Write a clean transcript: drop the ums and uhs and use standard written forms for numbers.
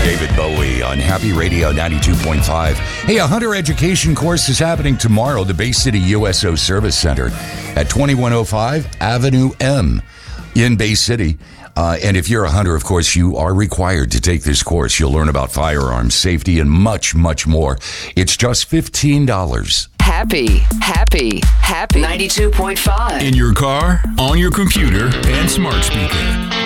David Bowie on Happy Radio 92.5. Hey, a hunter education course is happening tomorrow, the Bay City USO Service Center at 2105 Avenue M in Bay City. And if you're a hunter, of course, you are required to take this course. You'll learn about firearms, safety, and much, much more. It's just $15. Happy 92.5. In your car, on your computer, and smart speaker.